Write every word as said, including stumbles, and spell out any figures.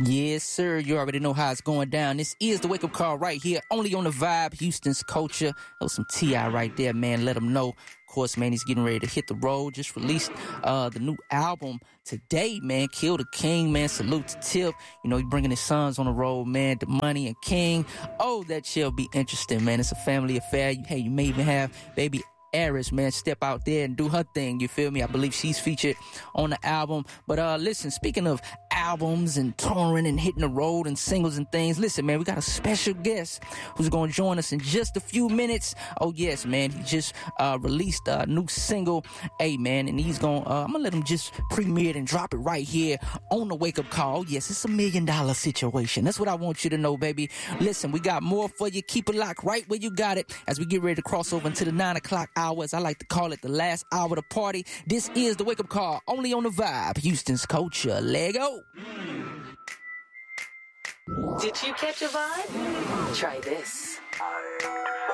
Yes, sir. You already know how it's going down. This is the wake up call right here, only on the Vibe, Houston's Culture. That was some T I right there, man. Let him know. Of course, man, he's getting ready to hit the road. Just released uh, the new album today, man. Kill the King, man. Salute to Tip. You know, he bringing his sons on the road, man. The Money and King. Oh, that shall be interesting, man. It's a family affair. Hey, you may even have baby Aris, man, step out there and do her thing. You feel me? I believe she's featured on the album. But uh listen, speaking of albums and touring and hitting the road and singles and things, listen, man, we got a special guest who's going to join us in just a few minutes. Oh yes, man, he just uh released a new single, hey man, and he's going uh, I'm gonna let him just premiere it and drop it right here on the wake up call. Yes, it's a million dollar situation. That's what I want you to know, baby. Listen, we got more for you. Keep it locked right where you got it as we get ready to cross over into the nine o'clock hour, as I like to call it, the last hour of the party. This is the wake up call, only on the Vibe, Houston's Culture. Lego. Did you catch a vibe? Try this.